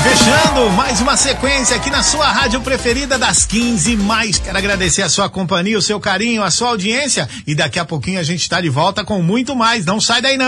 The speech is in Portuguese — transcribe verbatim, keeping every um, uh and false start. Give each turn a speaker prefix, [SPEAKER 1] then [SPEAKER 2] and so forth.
[SPEAKER 1] Fechando mais uma sequência aqui na sua rádio preferida das quinze mais. Quero agradecer a sua companhia, o seu carinho, a sua audiência e daqui a pouquinho a gente está de volta com muito mais. Não sai daí não.